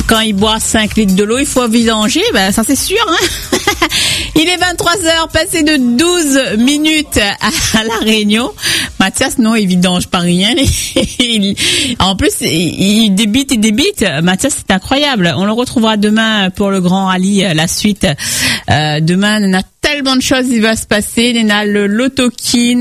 quand il boit 5 litres de l'eau, il faut vidanger, ben ça c'est sûr, hein. Il est 23h, passé de 12 minutes à La Réunion. Mathias, non, il vidange pas rien. En plus, il débite. Mathias, c'est incroyable. On le retrouvera demain pour le Grand Rallye, la suite. Demain, on a tellement de choses qui va se passer. On a le Lotokin,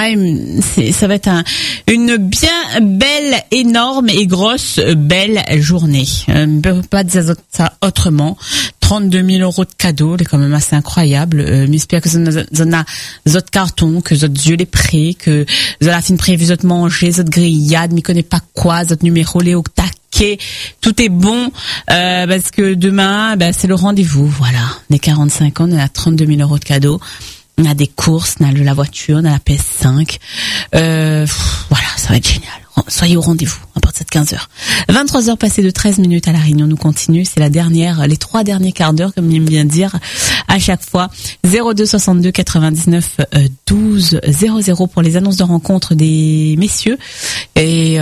ça va être une bien belle, énorme et grosse, belle journée. On ne peut pas dire ça autrement. 32 000 euros de cadeaux, c'est quand même assez incroyable. J'espère que ça a d'autres cartons, que d'autres yeux les prêts, que vous avez la fin prévu d'autres manger, d'autres grillades, m'y connaît pas quoi, d'autres numéros les au taquet. Tout est bon, parce que demain, c'est le rendez-vous, voilà. Les 45 ans, on a 32 000 euros de cadeaux. On a des courses, on a la voiture, on a la PS5. Voilà, ça va être génial. Soyez au rendez-vous à partir de 15h. 23h passées de 13 minutes à La Réunion, nous continue. C'est les 3 derniers quarts d'heure, comme il me vient de dire à chaque fois. 02 62 99 12 00 pour les annonces de rencontre des messieurs. Et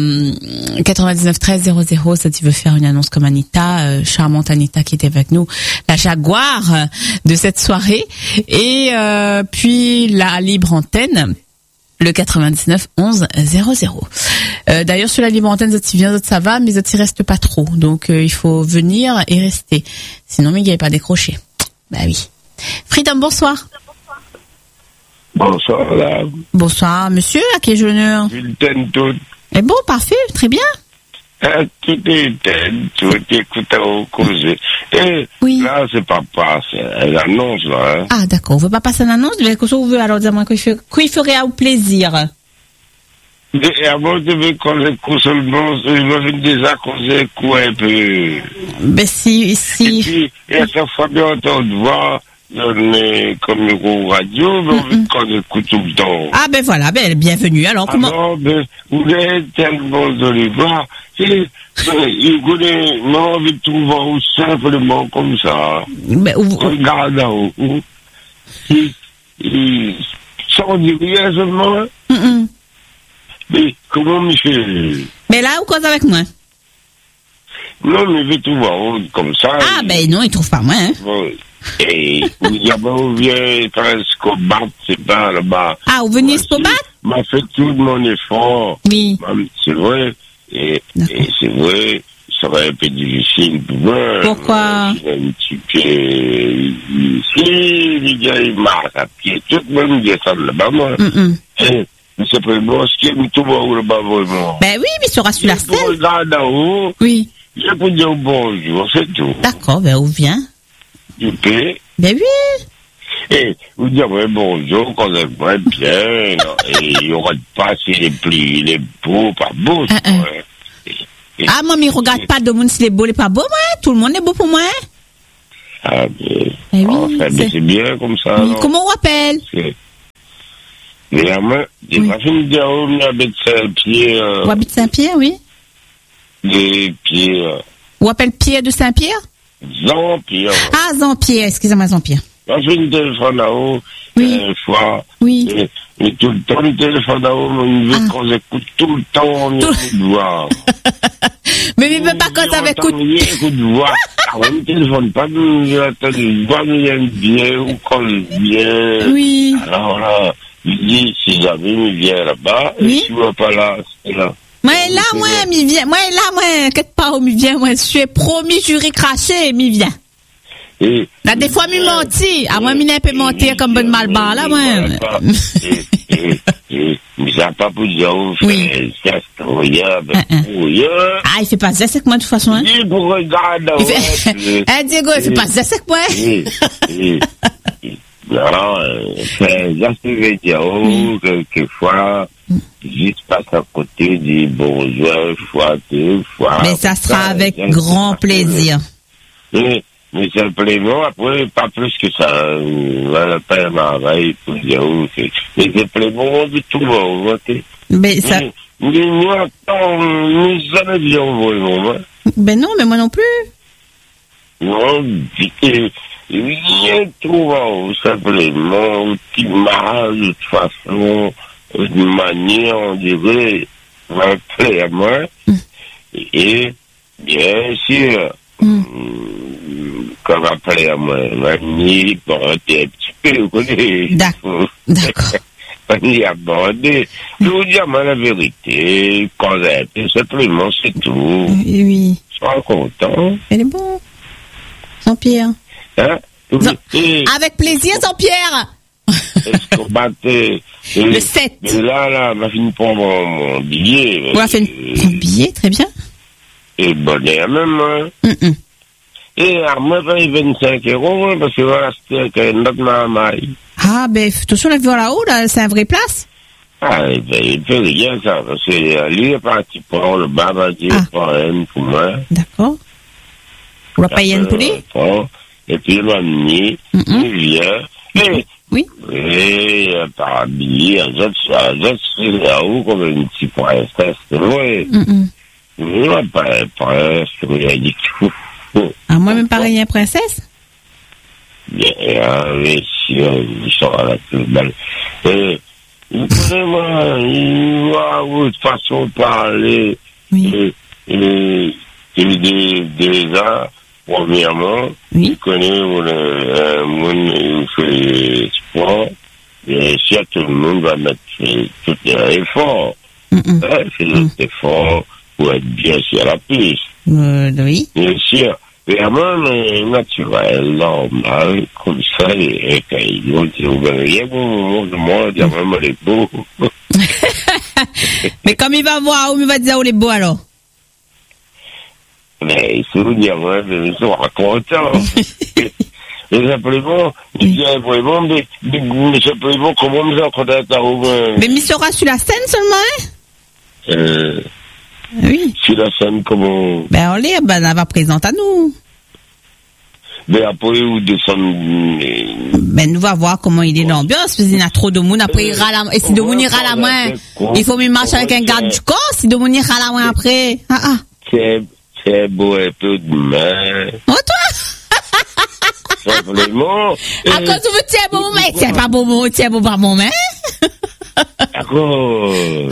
99 13 00, ça tu veux faire une annonce comme Anita, charmante Anita qui était avec nous, la jaguar de cette soirée. Et puis la libre antenne. Le 99 11 00. D'ailleurs, sur la libre antenne, ça va, mais ça reste pas trop. Donc, il faut venir et rester. Sinon, Miguel n'est pas décroché. Bah oui. Freedom, bonsoir. Bonsoir, madame. Bonsoir, monsieur. À quel honneur? Eh bon, parfait, très bien. Tout écoute au causer. Et oui. Là, c'est pas c'est l'annonce, là. Hein. Ah, d'accord. On veut pas passer l'annonce, mais qu'est-ce que vous voulez alors dire-moi qu'il ferait au plaisir? Et avant de me connaître seulement, je vais déjà causer quoi un peu. Ben si. Et puis, et à chaque fois, bien entendu voir, on est comme une radio, mais on écoute tout le temps. Ah, ben voilà, bienvenue. Alors, comment? Alors, vous êtes tellement de les voir. Il connaît, non, envie de trouver simplement comme ça. Regarde là-haut. Sans dire rien seulement. Mais comment me fait? Mais là, ou cause avec moi? Non, mais il veut trouver comme ça. Ah, ben non, il trouve pas moi, hein. Et on vient presque au bat, c'est pas là-bas. Ah, vous venez au bat? M'a fait tout mon effort. Oui. C'est vrai. Et c'est vrai, ça va être un peu difficile pour moi. Pourquoi? Un petit peu ici, les gars, ils marquent à pied. Tout le monde descend là-bas, moi. Mais c'est pas bon, ce qui est tout bon là-bas, vraiment. Ben oui, mais sera sur la scène. Je regarde là-haut. Oui. Je peux dire bonjour, c'est tout. D'accord, ben où vient? Du paix. Ben oui. Et vous dire bonjour, qu'on aimerait bien, et il y aura pas si les beaux, pas beaux, Ah, moi, mais regarde pas de monde si les beaux, les pas beaux, moi. Tout le monde est beau pour moi. Ah, mais oui, enfin, c'est bien comme ça. Oui, comment on appelle? Mais moi, j'ai pas fini de dire, on habite Saint-Pierre. On habite Saint-Pierre, oui. Des Pierre. On appelle Pierre de Saint-Pierre? Jean-Pierre. Ah, Jean-Pierre, excusez-moi, Jean-Pierre. Quand je fais le téléphone là-haut, une fois, oui. Et tout le temps, le téléphone là-haut, on veut qu'on écoute tout le temps, on écoute voir. Mais il ne veut pas qu'on s'écoute. On écoute voir. On ne téléphone pas, nous attendons, voir, nous aime bien, ou qu'on bien. Oui. Alors là, il dit, si jamais il vient là-bas, et si on n'est pas là, c'est là. Moi, là, m'y vient. Moi, quelque part où m'y vient, moi, je suis promis, juré, craché, m'y vient. Là, des fois, m'y mentit. À moi, m'y n'a pas mentir comme bonne malbar, là, moi. Mais ça n'a pas pour dire, oui. Ah, il fait pas ça, c'est que moi, de toute façon, hein. Il pour regarder, Diego, il fait pas ça, c'est que moi. Non, là, je vais dire, quelquefois, juste passe à côté, dit bonjour, une fois, deux fois. Mais ça sera avec grand plaisir. Mais simplement, après, pas plus que ça, le père m'arrête pour dire, mais simplement, on dit tout le monde, ok? Mais ça. Mais nous, attends, nous jamais dit vraiment, hein? Ben non, mais moi non plus. Non, rien trouve simplement, petit mal, de toute façon, d'une manière, on dirait, clairement, et Bien sûr. Comme après, moi, mamie, bon, t'es un petit peu, vous connaissez. D'accord. On y a abordé. Je vous dire, moi, la vérité, quand j'ai simplement, c'est tout. Oui. Sois content. Elle est bon. Jean-Pierre. Hein? Avec plaisir, Jean-Pierre. Est-ce qu'on battait le 7. Mais là, on va finir pour mon billet. On va faire un billet, très bien. Et bonheur même, hein. Et à moi, j'ai 25 €, parce que voilà, c'était notre maman. Ah, ben, attention, la voir là-haut, là, c'est un vrai place. Ah, ben, il fait rien, ça, parce que lui, il est parti pour le babadier, pour moi. D'accord. On va payer un poulet? Et puis, il m'a amené, il vient, oui. Et, par billet, c'est là-haut, comme un petit princesse, oui. Non, pas presque, il dit tout. Ah, moi-même, pareil, un princesse? Bien, mais si, ils sont à la plus belle. Vous connaissez, moi, il voit votre façon de parler. Oui. Déjà, premièrement, il connaît mon fait sport. Et si tout le monde va mettre tout l'effort. C'est l'effort pour être bien sur la piste. Oui. Bien sûr. Vraiment, naturel, normal, comme ça, et ils vont dire, rien pour moi, dire même les beaux. Mais comme il va voir, où il va dire où les beaux alors? Mais il faut dire, ouais, mais ils sont contents. Mais simplement, il dit vraiment, mais simplement, comment me ça, quand t'as ouvert? Mais il sera sur la scène seulement, hein? Oui. Sur la scène, comment? Ben, on l'est, ben, elle va présenter à nous. Mais après, vous descendez. Ben, nous va voir comment il est l'ambiance, parce qu'il y a trop de monde, après, il ira la, et si de monde ira la main, il faut me marcher avec un garde du corps, si de monde ira la main après. C'est beau un peu de main. Oh, toi? Simplement. À cause où tu es bon, mais c'est pas bon, tu es bon par mon main. D'accord.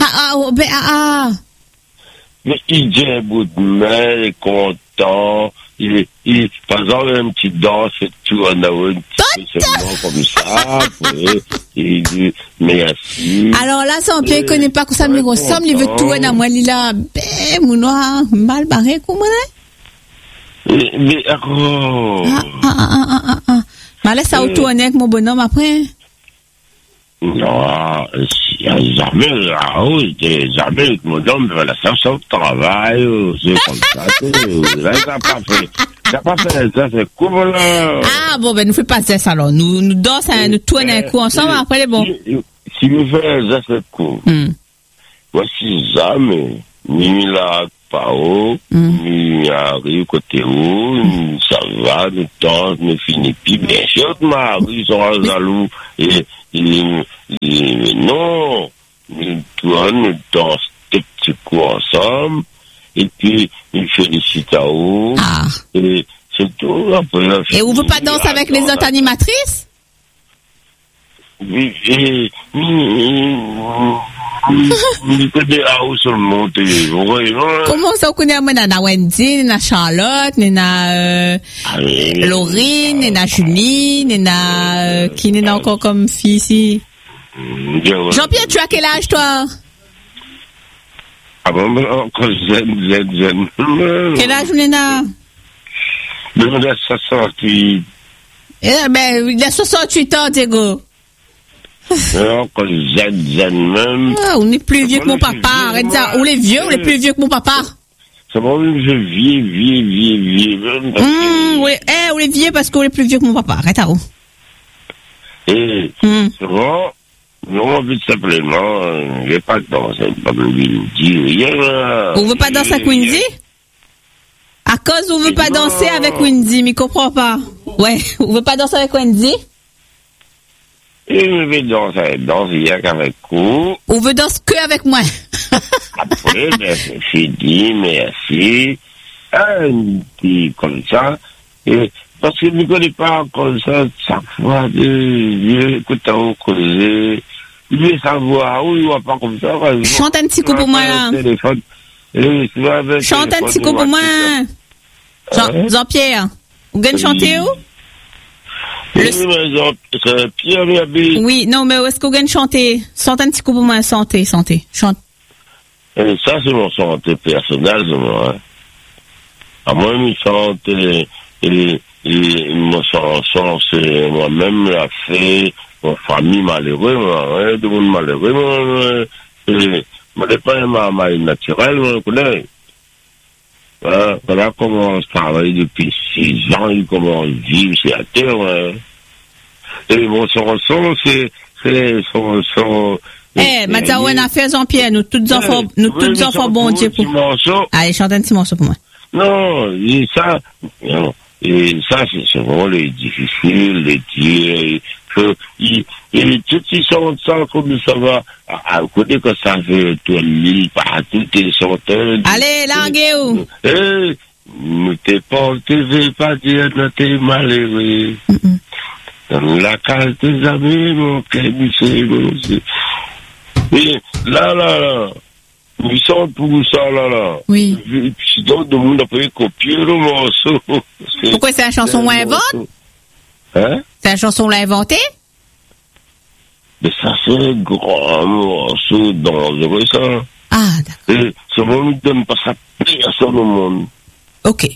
Mais il dit un bout de main, il est content. Il par exemple, une petite danse et tout, on a une petite seulement comme ça. Il dit merci. Alors là, Jean-Pierre, il connaît pas que ça me ressemble, il veut tout, à moi, il a, mon noir, mal barré, comment mais, d'accord. Mais là, ça auto-honnête avec mon bonhomme après. Non, jamais, jamais avec mon homme, voilà, ça au travail, c'est comme ça, là, ça pas fait, ça, c'est cool, là. Ah, bon, ben, nous faisons pas ça, alors. Nous dansons, nous tournons un coup ensemble, après, les bons. Si nous faisons ça, c'est cool. Voici jamais, ni la Pao, ni arrive côté où, ça va, nous dansons, nous finissons, puis bien sûr, Marie sera jaloux, et non, nous dansons des petits coups ensemble, et puis, il félicite à vous, et c'est tout. Après, et on veut pas danser avec les autres animatrices? Oui, il connaît à où seulement, comment ça, on connaît, na Wendy, na Charlotte, na Laurine, na Julie, na qui n'est encore comme fille ici? Jean-Pierre, tu as quel âge, toi? Ah bon, encore jeune. Quel âge, Néna? Il a 68. Ben, il a 68 ans, Diego. Encore jeune même. Ah, on est plus vieux que mon papa. Arrête ça. On est vieux, on est plus vieux que mon papa. C'est bon, je vieux. On est vieux parce qu'on est plus vieux que mon papa. Arrête à où? Et, c'est bon. Non, vite simplement, je vais pas danser, pas me dire rien. On veut pas danser avec Wendy? À cause on veut pas danser avec Wendy, mais comprends pas. Ouais, on veut pas danser avec Wendy? Et je vais danser avec vous. On veut danser que avec moi. Après, ben, c'est fini, merci. Un petit comme ça. Et, parce que je ne connais pas comme ça, chaque fois, je écoute à vous causer. Je veux savoir, où il ne va pas comme ça. Chante un petit coup pour moi, là. Chante un petit coup pour moi. Jean-Pierre. Vous gagnez chanter où? Pierre Miabi. Oui, non, mais où est-ce que vous gagnez chanter? Chante un petit coup pour moi, santé. Chante. Ça, c'est mon santé personnelle, c'est moi. À moi, je chante, mon chanson, c'est moi-même l'a fait, mon famille malheureuse, moi, tout le monde malheureux, moi, je pas ma naturelle, moi, je connais. Voilà comment je travaille depuis 6 ans, et comment je vis sur la terre, ouais. Et mon chanson, c'est son. Matzaouen a fait Jean-Pierre, nous tous enfants bon Dieu pour. Allez, chante un petit morceau pour moi. Non, et ça, c'est vraiment les difficiles, les dire, et tout ils sont ça, comme ça va, à côté que ça fait tout l'île, partout, et centaines. Allez, larguez-vous. Ne t'es pas dire, ne t'es malheureux. Dans la case des amis, mon cœur, c'est. Et là. Ils sont pour ça, là. Oui. Si d'autres de monde après copier le morceau. Pourquoi c'est une chanson qu'on invente? Hein? C'est une chanson qu'on l'a inventée? Mais ça, c'est un grand morceau dangereux, ça. Ah, d'accord. Et ce monde ne donne pas ça personne au monde. Ok.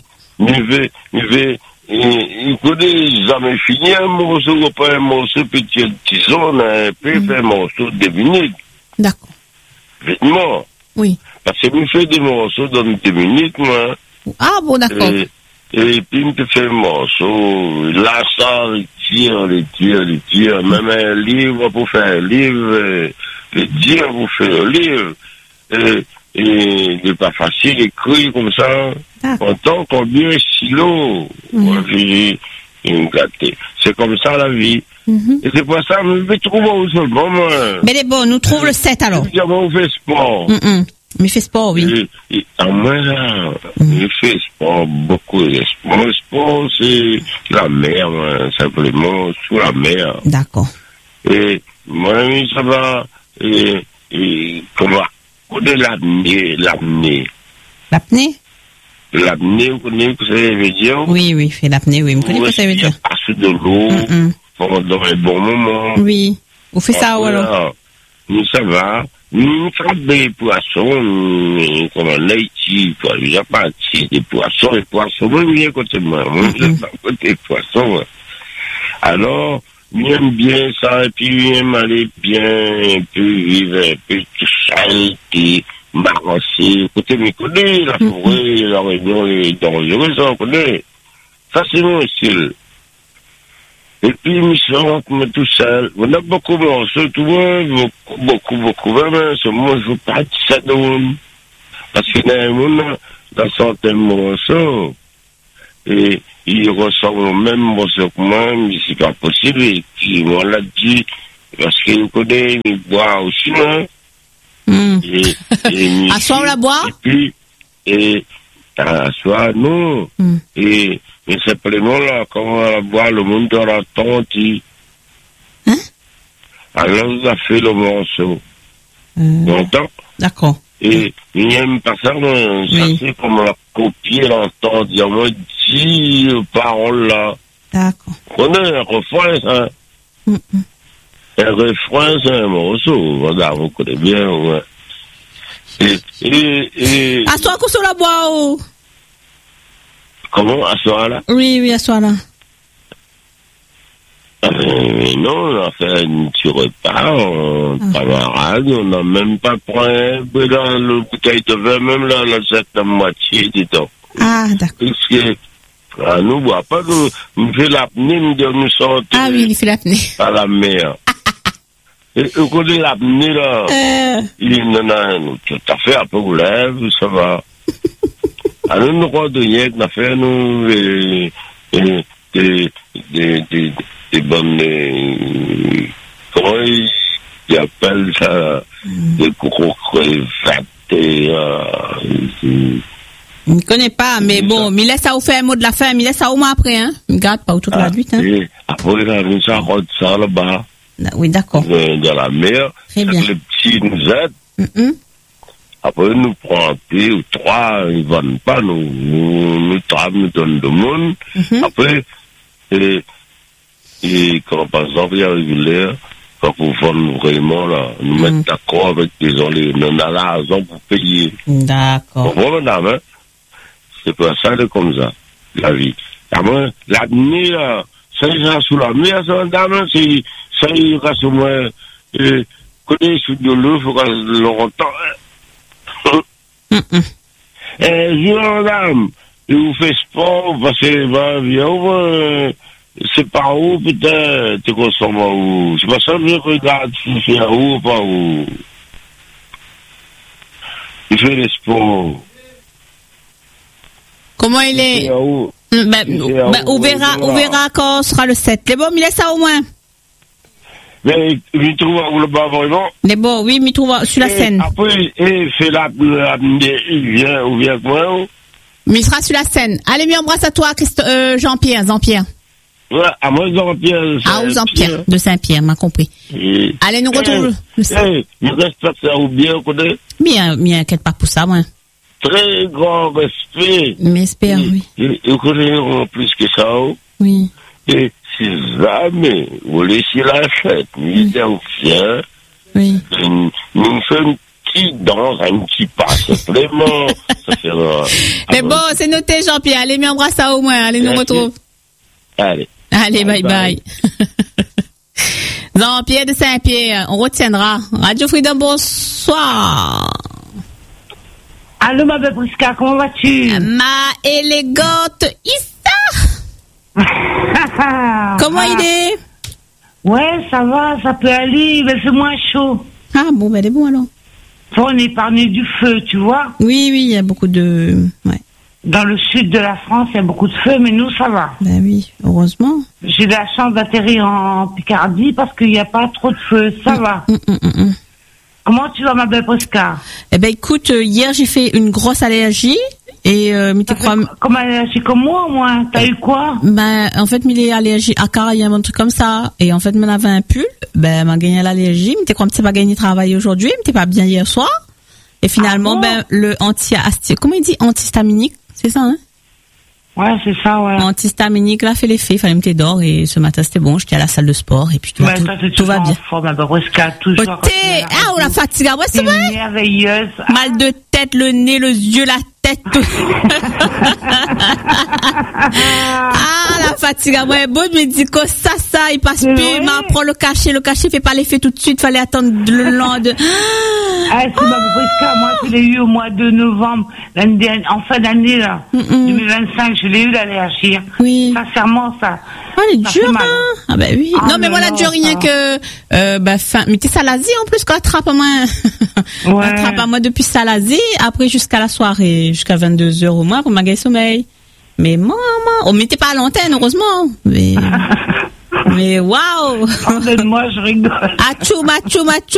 Il connaît jamais fini un morceau, ou pas un morceau petit, tison, un peu, un morceau de minutes. D'accord. Vêtements. Oui. Parce que je fais des morceaux dans 2 minutes, moi. Ah bon, d'accord. Et puis, je fais un morceau. Là, ça, les tirs. Même un livre pour faire un livre. Les dire pour faire un livre. Et c'est pas facile d'écrire comme ça. En tant qu'on bien silo. C'est comme ça la vie. Et c'est pour ça que je vais trouver où seulement, moi. Mais bon, nous trouvons le 7 alors. On fait sport. Mais fait sport, oui. Et en moi, là, je fais sport, beaucoup de sport. Mon sport, c'est la mer, simplement, sous la mer. D'accord. Et mon ami, ça va, comment, on est l'apnée. L'apnée? L'apnée, vous connaissez ce que ça veut dire? Oui, fait l'apnée, oui. Vous connaissez ce que ça veut dire? Passer de l'eau, pendant un bon moment. Oui. Vous faites ça, ou alors? Nous, ça va. Nous faisons des poissons, comme un Haïti, quoi. Il n'y a pas des poissons, moi, je viens côté moi. Moi, je viens côté poissons. Alors, j'aime bien ça, et puis j'aime aller bien, un peu vivre, un peu tout seul, et m'avancer. Côté, me connaît, la forêt, la réunion est dangereuse, on connaît. Ça, c'est mon style. Et puis, je me tout seul. On a beaucoup de morceaux, tout le monde, beaucoup, vraiment. Moi, je veux pas de ça de monde. Parce que dans certains morceaux, et ils ressemblent au même morceau que moi, mais c'est pas possible. Et puis, on l'a dit, parce qu'ils connaissent, ils boivent aussi, hein. À soir, on la boit? Et à soir, non. Mais simplement, là, quand on va boire, le monde dans la tente, alors, on a fait le morceau. Longtemps. D'accord. Et il n'aime pas ça, ça c'est comme la copier l'entendre. Il y a moins 10 paroles là. D'accord. On a un refrain, ça. Un refrain, c'est un morceau. Voilà, vous connaissez bien, ouais. À soi, qu'on se la boit, Comment, à soi là? Oui, à soi là. Non, on a fait un petit repas, camarade, on n'a même pas pris dans le bouteille de vin, même là, la moitié du temps. Ah, d'accord. Parce que, nous, boit pas, nous fait l'apnée, nous sortons. Ah oui, il fait l'apnée. À la mer. Et au côté de l'apnée, là, il en a tout à fait, après, vous lève, ça va. Alors, nous, quoi de rien qu'on a fait, nous, des bonnes, comment ils appellent ça, des gros crevettes, je ne connais pas, mais bon, mais laisse ça vous faire un mot de la fin, mais laisse ça au moins après, hein. Ne garde pas toute la nuit, hein. Et après, là, nous, ça rentre ça là-bas. Oui, d'accord. Dans la mer. Très bien. Les petits nous aident. Après, nous prenons un thé ou trois, ils ne vendent pas, nous travaillons, nous donnons du monde. Après, et quand par exemple, il y a régulière, quand vous vendez vraiment, là, nous mettons d'accord avec les gens, on a la raison pour payer. D'accord. Bon, madame, hein? C'est pas ça, c'est comme ça, la vie. Après, l'avenir, là, ça ira sous la mer, ça, madame, ça ira sous moi, côté sous de l'eau, il faut qu'on le entende. Madame, vous faites sport, vous passez, c'est pas où, putain, tu consommes où. C'est pas ça que je regarde, si c'est à où ou pas où. Il fait des sports. Comment il est? On verra quand sera le 7. Les bons, il laisse ça au moins. Mais il trouve où le bas vraiment? Les bons, oui, il trouve sur la scène. Après, il fait il vient avec moi. Mais il sera sur la scène. Allez, mi embrasse à toi, Jean-Pierre. Ouais, à moi, Jean-Pierre. Jean-Pierre, de Saint-Pierre, m'a compris. Allez, nous retrouvons. Il respecte ça ou bien, vous connaissez? Bien, inquiète pas pour ça, moi. Très grand respect. Mais espère, oui. Vous connaissez plus que ça, oui. Et si jamais vous laissez la fête, nous anciens, oui. Nous faisons une petite danse, un petit pas, vraiment, ça fait mais bon, c'est noté, Jean-Pierre. Allez, m'embrasse ça au moins. Allez, nous retrouvons. Allez, bye. Jean-Pierre de Saint-Pierre, on retiendra. Radio Freedom, bonsoir. Allô, ma belle Prisca, comment vas-tu? Ma élégante Issa. Comment il est? Ouais, ça va, ça peut aller, mais c'est moins chaud. Ah bon, ben c'est bon alors. On est épargné du feu, tu vois? Oui, il y a beaucoup de... Ouais. Dans le sud de la France, il y a beaucoup de feu, mais nous, ça va. Ben oui, heureusement. J'ai de la chance d'atterrir en Picardie parce qu'il n'y a pas trop de feu, ça va. Comment tu vas, ma belle Prisca? Eh ben écoute, hier j'ai fait une grosse allergie et comme allergie comme moi au moins. T'as eu quoi? Ben en fait, il est allergie à carrière, un truc comme ça. Et en fait, m'en avait un pull. Ben m'a gagné l'allergie. M'était comme c'est pas gagné travail aujourd'hui. M'était pas bien hier soir. Et finalement, le comment il dit, antihistaminique, c'est ça, hein? Ouais, c'est ça, ouais. Antihistaminique, là, fait l'effet. Il fallait me d'or et ce matin, c'était bon. J'étais à la salle de sport et puis tout va bien. Forme, toujours. On la fatigue. Ouais, c'est vrai. Merveilleuse. Mal de tête, le nez, le yeux, la tête. La fatigue. Ouais, bon, je me dis que ça, il passe plus. Mais prend le cachet fait pas l'effet tout de suite. Fallait attendre le lendemain. C'est ma Prisca. Moi, je l'ai eu au mois de novembre, en fin d'année, là. 2025, je l'ai eu l'allergie. Oui. Sincèrement, ça. Elle est dure, hein? Ah, ben oui. Non, mais voilà, dure rien que, mais t'es Salazie, en plus, qu'on attrape à moi. Ouais. Attrape à moi depuis Salazie, après jusqu'à la soirée, jusqu'à 22h au moins, pour ma sommeil. Mais maman, on mettait pas à l'antenne, heureusement. Mais waouh! Pardonne-moi, je rigole. Achou.